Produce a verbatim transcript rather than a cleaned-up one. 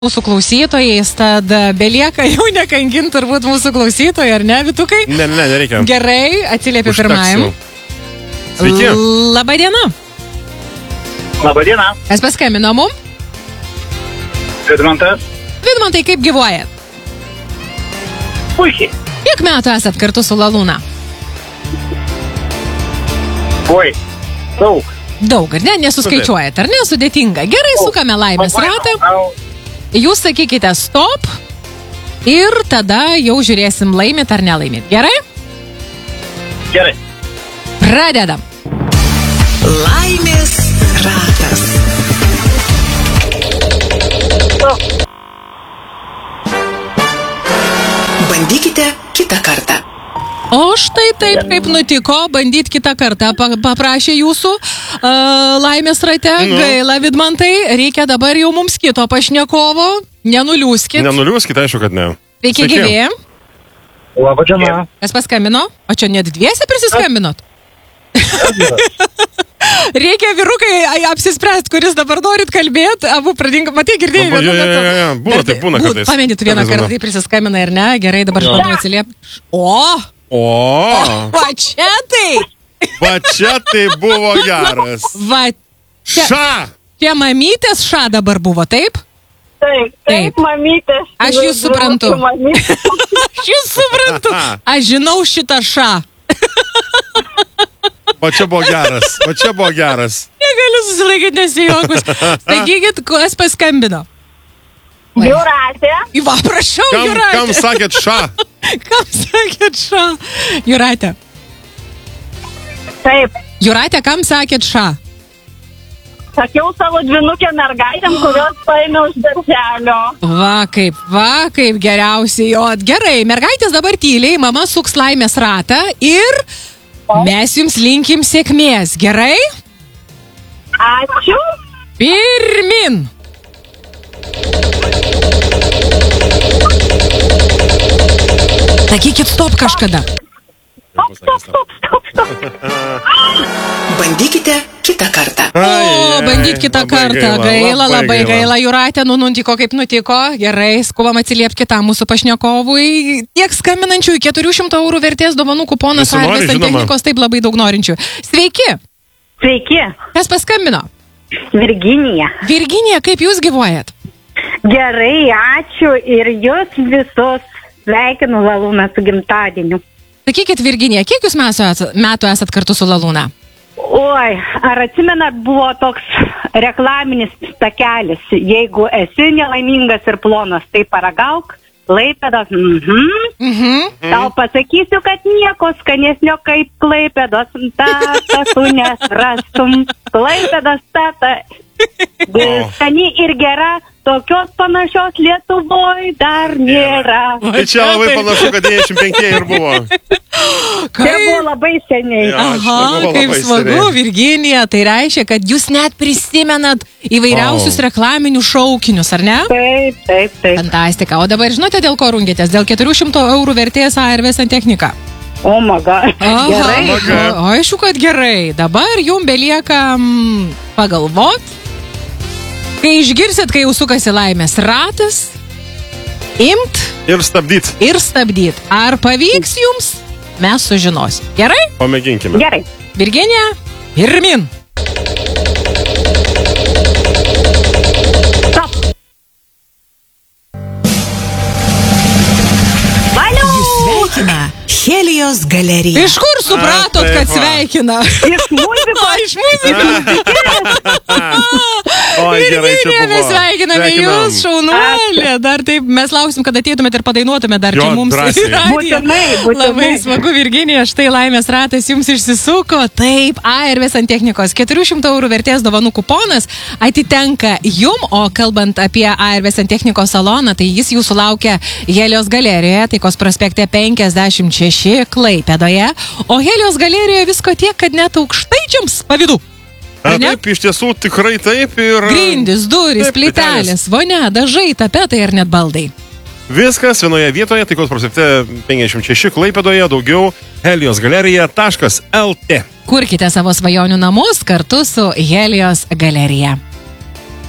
mūsų klausytojais, tad belieka jau nekankinti turbūt mūsų klausytojai, ar ne, Vitukai? Ne, ne, nereikia. Gerai, atsiliepi pirmajam. Sveiki. Labą dieną. Labą dieną. Kas paskambino mum? Vidmantas. Vidmantai, kaip gyvuojat? Puikiai. Kiek metų esat kartu su Lalūna? Oi, daug. Daug, ar ne? Nesuskaičiuojat, ar ne? Sudėtinga. Gerai, sukame laimės ratą. Jūs sakykite stop ir tada jau žiūrėsim laimit ar nelaimit. Gerai? Gerai. Pradedam. Laimės ratas. Bandykite kitą kartą. O štai taip, kaip nutiko, bandyt kitą kartą paprašė jūsų uh, laimės rate. Nu. Gaila, Vidmantai, reikia dabar jau mums kito pašnekovo. Nenuliūskit. Nenuliūskit, aišku, kad ne. Sveiki, gyvi. Labą dieną. Kas paskambino? O čia net dviese prisiskambinot? Reikia, vyrukai, apsispręst, kuris dabar norit kalbėti. Abu pradinka, matai, girdėjai vienu metu. Jo, jo, jo, būna, tai būna kartais. Pameni, tu vieną kartą tai prisiskambina ir ne. Gerai, dabar aš bandau atsiliepti. O! O! Va čia tai! Va čia tai buvo geras. Va čia. Ša! Tie mamytės ša dabar buvo, taip? Taip, taip, Taip. mamytės. Aš jūs suprantu. Mamytės. Aš jūs suprantu. Aš žinau šitą ša. Va čia buvo geras. Va čia buvo geras. Negaliu susilaikyti nesijuokus. Sakykit, kas paskambino? Jūratė. Va, prašau, Kam, Jūratė. kam sakėt ša? Kam sakėt ša? Jūratė. Taip. Jūratė, kam sakėt ša? Sakiau savo dvinukė mergaitėm, kurios paėmė už darželio. Va kaip, va kaip geriausiai. O gerai, mergaitės dabar tyliai, mama suks laimės ratą ir mes jums linkim sėkmės. Gerai? Ačiū. Pirmin. Sakykit stop kažkada. Stop, stop, stop, stop, stop. Bandykite kitą kartą. O, bandyt kitą kartą. Gaila, labai gaila. Jūratė, nu nutiko kaip nutiko. Gerai, skubam atsiliepti kitam mūsų pašnekovui. Tiek skambinančių, keturių šimtų eurų vertės dovanų kuponas Visi nori, Arvės žinoma. Santechnikos, taip labai daug norinčių. Sveiki. Sveiki. Kas paskambino? Virginija. Virginija, kaip jūs gyvuojat? Gerai, ačiū ir jūs visus sveikinu Lalūną su gimtadieniu. Sakykit, Virginija, kiek jūs metų esat kartu su Lalūna? Oi, ar atsimenat, buvo toks reklaminis takelis. Jeigu esi nelaimingas ir plonas, tai paragauk. Klaipėdos, mhm. Mhm. Tau pasakysiu, kad nieko skanesnio kaip Klaipėdos tata tu nesrastum. Klaipėdos tata skani ir gera, tokios panašios Lietuvoj dar nėra. Tai čia labai panašu, kad devyniasdešimt penki ir buvo. Tai buvo labai seniai. Ja, Aha, čia buvo kaip labai smagu, seniai. Virginija. Tai reiškia, kad jūs net prisimenat įvairiausius Wow. reklaminius šaukinius, ar ne? Taip, taip, taip. Fantastika. O dabar žinote, dėl ko rungėtės? Dėl keturių šimtų eurų vertės Arvės Santechnika. O, oh maga. Gerai. Oh my God. O, aišku, kad gerai. Dabar jums belieka mm, pagalvot. Kai išgirsit, kai jau sukasi laimės ratas, imt Ir stabdyt. ir stabdyt. Ar pavyks jums? Mes sužinosim. Gerai? Pamėginkime. Gerai. Virginija, pirmin. Stop. Valiu. Sveikina Helijos galerija. Iš kur supratot, A, taip, kad va. sveikina? Iš muzikos. O, iš muzikos. Oi, gerai, čia Virginija, buvo. mes sveikiname Sveikinam. jūs, šaunuolė. Dar taip, mes lauksim, kad ateitumėt ir padainuotumėt dar Jo, čia mums. drąsiai. į radiją. Būtinai, būtinai. Labai smagu, Virginija, štai laimės ratas jums išsisuko. Taip, Arvės Santechnikos keturių šimtų eurų vertės dovanų kuponas atitenka jum, o kalbant apie Arvės Santechnikos saloną, tai jis jūsų laukia Helijos galerijoje, Taikos prospekte penkiasdešimt šeši Klaipėdoje. O Helijos galerijoje visko tiek, kad net aukštaičiams pavydu. A, Ar ne? taip, iš tiesų tikrai taip ir... Grindys, durys, Taip, plytelės, vonia, dažai, tapetai ir net baldai. Viskas vienoje vietoje, Taikos prospekte penkiasdešimt šeši Klaipėdoje, daugiau helijos galerija taškas el tė. Kurkite savo svajonių namus kartu su Helijos galerija.